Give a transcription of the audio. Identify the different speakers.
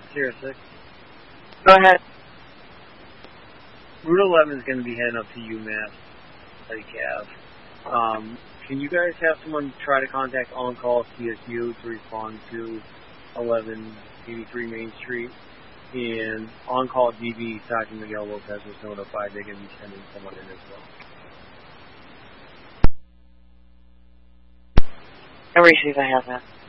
Speaker 1: Sierra 6.
Speaker 2: Go ahead.
Speaker 1: Route 11 is going to be heading up to UMass Lake Ave. Can you guys have someone try to contact On-Call CSU to respond to 1183 Main Street? And On-Call DB, Sergeant Miguel Lopez was notified they're going to be sending someone in as well.
Speaker 2: I receive, I have that.